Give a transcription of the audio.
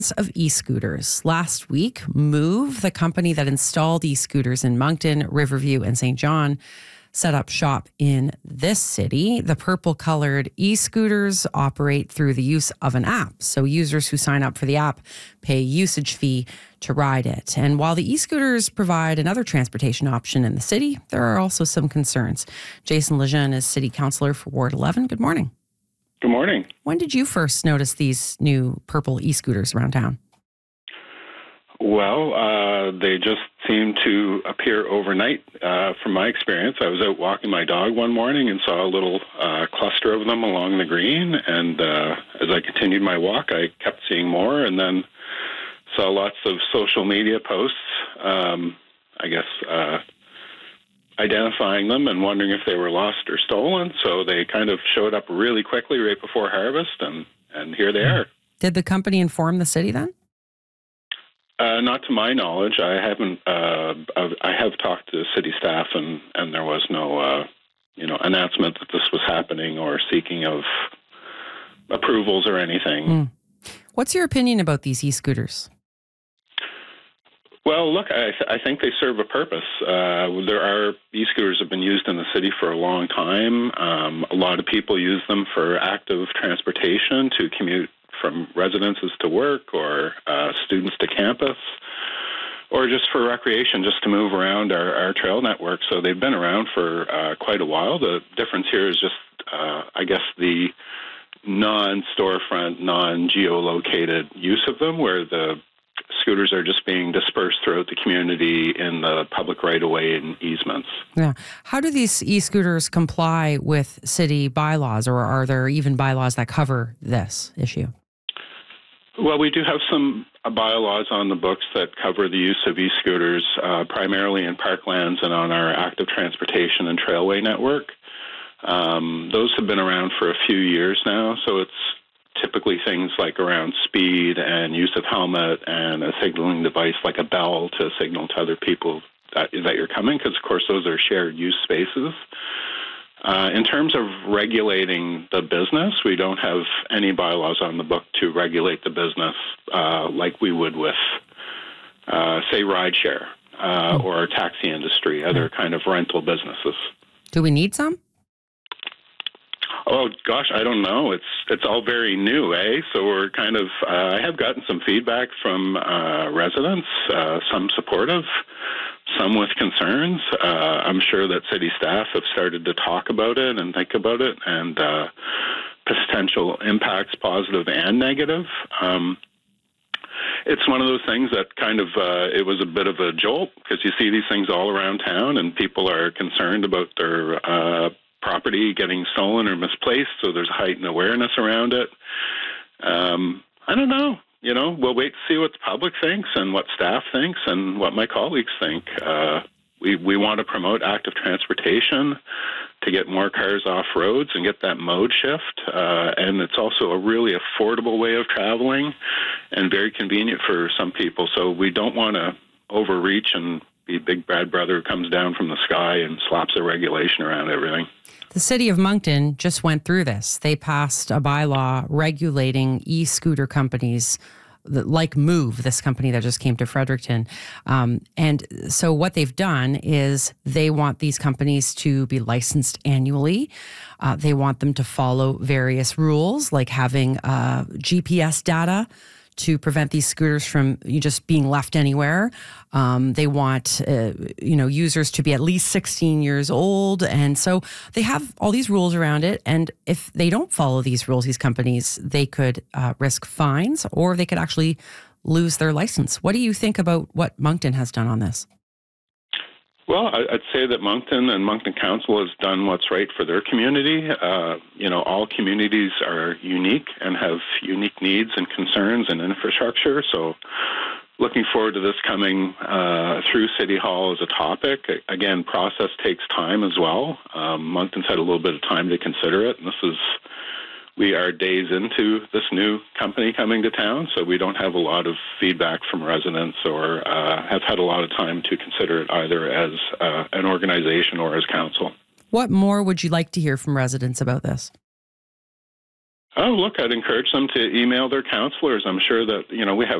Of e-scooters. Last week, Move, the company that installed e-scooters in Moncton, Riverview, and St. John, set up shop in this city. The purple-colored e-scooters operate through the use of an app. So users who sign up for the app pay a usage fee to ride it. And while the e-scooters provide another transportation option in the city, there are also some concerns. Jason Lejeune is city councillor for Ward 11. Good morning. Good morning. When did you first notice these new purple e-scooters around town? Well, they just seemed to appear overnight. From my experience, I was out walking my dog one morning and saw a little cluster of them along the green. And as I continued my walk, I kept seeing more and then saw lots of social media posts, identifying them and wondering if they were lost or stolen. So they kind of showed up really quickly right before harvest, and here they are. Did the company inform the city then? Not to my knowledge. I haven't. I have talked to city staff, and there was no, announcement that this was happening or seeking of approvals or anything. What's your opinion about these e-scooters? Well, look, I think they serve a purpose. E-scooters have been used in the city for a long time. A lot of people use them for active transportation to commute from residences to work or students to campus, or just for recreation, just to move around our trail network. So they've been around for quite a while. The difference here is just, the non-storefront, non-geolocated use of them, where the scooters are just being dispersed throughout the community in the public right-of-way and easements. Yeah. How do these e-scooters comply with city bylaws, or are there even bylaws that cover this issue? Well, we do have some bylaws on the books that cover the use of e-scooters, primarily in parklands and on our active transportation and trailway network. Those have been around for a few years now, so it's typically things like around speed and use of helmet and a signaling device like a bell to signal to other people that you're coming, because, of course, those are shared use spaces. In terms of regulating the business, we don't have any bylaws on the book to regulate the business like we would with, say, rideshare or taxi industry, other kind of rental businesses. Do we need some? Oh, gosh, I don't know. It's all very new, eh? So we're kind of, I have gotten some feedback from residents, some supportive, some with concerns. I'm sure that city staff have started to talk about it and think about it and potential impacts, positive and negative. It's one of those things that kind of, it was a bit of a jolt, because you see these things all around town and people are concerned about their property getting stolen or misplaced, so there's a heightened awareness around it. I don't know. We'll wait to see what the public thinks and what staff thinks and what my colleagues think. We want to promote active transportation to get more cars off roads and get that mode shift. And it's also a really affordable way of traveling and very convenient for some people. So we don't want to overreach and be Big Bad Brother who comes down from the sky and slaps a regulation around everything. The city of Moncton just went through this. They passed a bylaw regulating e-scooter companies like Move, this company that just came to Fredericton. And so what they've done is they want these companies to be licensed annually. They want them to follow various rules, like having GPS data to prevent these scooters from just being left anywhere. They want, users to be at least 16 years old. And so they have all these rules around it. And if they don't follow these rules, these companies, they could risk fines, or they could actually lose their license. What do you think about what Moncton has done on this? Well, I'd say that Moncton and Moncton Council has done what's right for their community. All communities are unique and have unique needs and concerns and infrastructure. So looking forward to this coming through City Hall as a topic. Again, process takes time as well. Moncton's had a little bit of time to consider it, and we are days into this new company coming to town, so we don't have a lot of feedback from residents or have had a lot of time to consider it either as an organization or as council. What more would you like to hear from residents about this? Oh, look, I'd encourage them to email their counselors. I'm sure that, we have